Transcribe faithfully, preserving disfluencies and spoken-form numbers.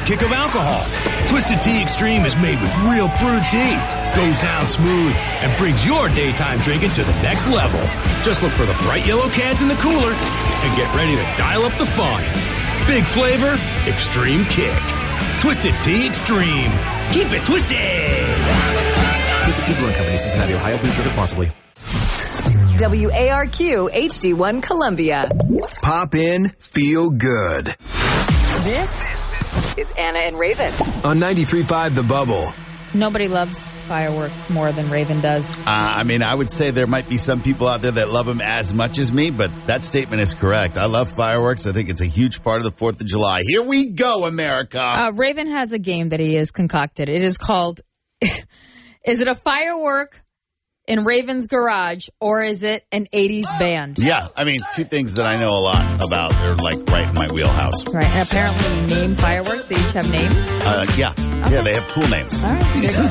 kick of alcohol. Twisted Tea Extreme is made with real brewed tea, goes down smooth, and brings your daytime drinking to the next level. Just look for the bright yellow cans in the cooler and get ready to dial up the fun. Big flavor, extreme kick. Twisted Tea Extreme. Keep it twisted. Twisted Tea Brewing Company, Cincinnati, Ohio. Please drink responsibly. W A R Q H D one Columbia. Pop in, feel good. This is Anna and Raven. On ninety-three point five The Bubble. Nobody loves fireworks more than Raven does. Uh, I mean, I would say there might be some people out there that love them as much as me, but that statement is correct. I love fireworks. I think it's a huge part of the fourth of July. Here we go, America. Uh, Raven has a game that he has concocted. It is called, is it a firework in Raven's garage, or is it an eighties band? Yeah, I mean, two things that I know a lot about. They're like right in my wheelhouse. Right, and apparently you name fireworks. They each have names? Uh, yeah, Okay. yeah, they have cool names. All right.